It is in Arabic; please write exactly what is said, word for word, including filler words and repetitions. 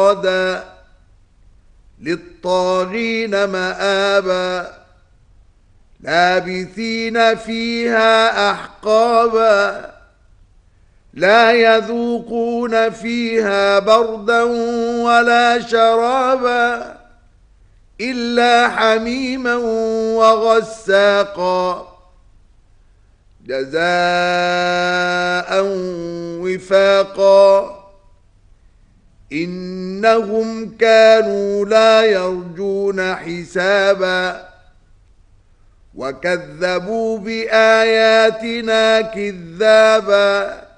مرصادا للطاغين مآبا لابثين فيها أحقابا لا يذوقون فيها بردا ولا شرابا إلا حميما وغساقا جزاء وفاقا إنهم كانوا لا يرجون حسابا وكذبوا بآياتنا كذابا